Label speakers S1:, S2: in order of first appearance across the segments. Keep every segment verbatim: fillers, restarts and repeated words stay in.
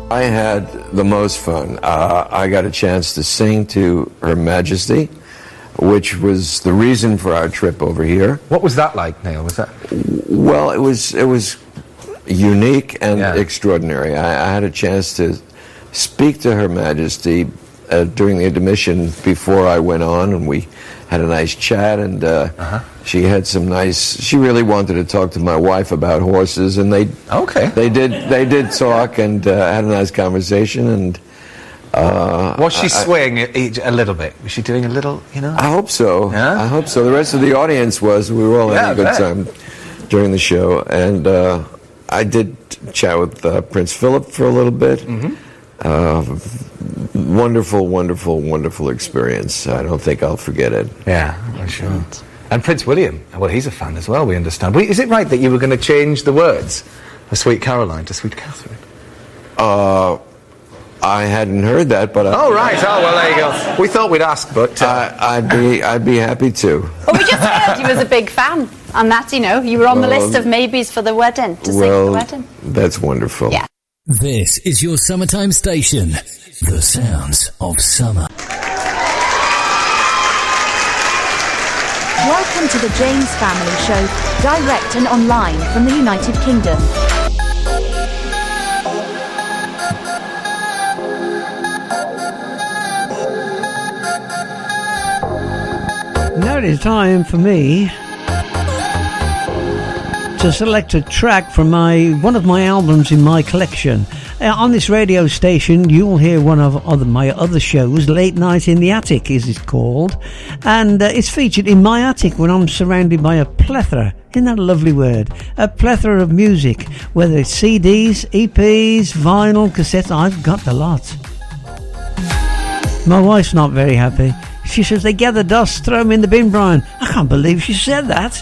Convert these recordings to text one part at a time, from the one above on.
S1: I had the most fun. Uh, I got a chance to sing to Her Majesty, which was the reason for our trip over here.
S2: What was that like, Neil? Was that?
S1: Well, it was it was unique and
S2: yeah.
S1: extraordinary. I, I had a chance to speak to Her Majesty uh, during the intermission before I went on, and we had a nice chat, and uh, uh-huh. she had some nice. She really wanted to talk to my wife about horses, and they
S2: okay.
S1: They did. They did talk and uh, had a nice conversation. And uh,
S2: was she
S1: I,
S2: swaying a, a little bit? Was she doing a little? You know.
S1: I hope so.
S2: Yeah?
S1: I hope so. The rest of the audience was. We were all
S2: yeah,
S1: having a good time during the show, and uh, I did chat with uh, Prince Philip for a little bit. Mm-hmm. Uh, wonderful, wonderful, wonderful experience. I don't think I'll forget it.
S2: Yeah, I'm sure. And Prince William, well, he's a fan as well, we understand. Is it right that you were going to change the words of Sweet Caroline to Sweet Catherine?
S1: Uh, I hadn't heard that, but... I,
S2: oh, right. Oh, well, there you go. We thought we'd ask, but... Uh,
S1: I, I'd be I'd be happy to.
S3: Well, we just heard you was a big fan, and that, you know, you were on the
S1: well,
S3: list of maybes for the wedding, to
S1: well,
S3: sing at the wedding.
S1: That's wonderful.
S3: Yeah.
S4: This is your summertime station, the sounds of summer.
S5: Welcome to the James Family Show, direct and online from the United Kingdom.
S6: Now it is time for me to select a track from my one of my albums in my collection. Uh, on this radio station, you will hear one of other, my other shows, Late Night in the Attic, is it called, and uh, it's featured in my attic when I'm surrounded by a plethora, isn't that a lovely word, a plethora of music, whether it's C Ds, E Ps, vinyl, cassettes, I've got the lot. My wife's not very happy. She says, they gather dust, throw them in the bin, Brian. I can't believe she said that.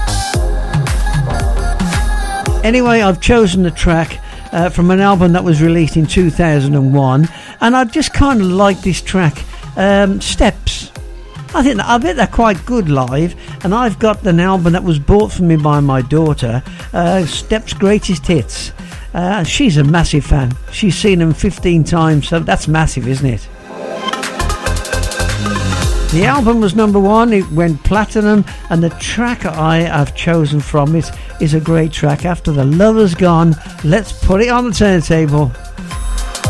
S6: Anyway, I've chosen a track uh, from an album that was released in two thousand one, and I just kind of like this track, um, Steps. I think I bet they're quite good live, and I've got an album that was bought for me by my daughter, uh, Steps Greatest Hits. Uh, she's a massive fan. She's seen them fifteen times, so that's massive, isn't it? The album was number one, it went platinum, and the track I have chosen from it is a great track. After the Lover's Gone, let's put it on the turntable.